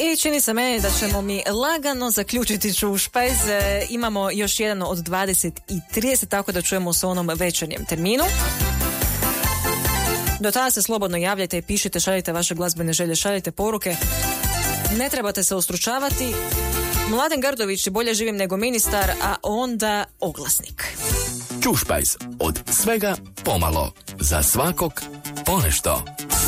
I čini se meni da ćemo mi lagano zaključiti Čušpajz. Imamo još jedan od 20:30, tako da čujemo se u onom večernjem terminu. Do tada se slobodno javljajte i pišite, šaljite vaše glazbene želje, šaljite poruke. Ne trebate se ustručavati. Mladen Grdović, bolje živim nego ministar, a onda oglasnik. Čušpajz, od svega pomalo, za svakog ponešto.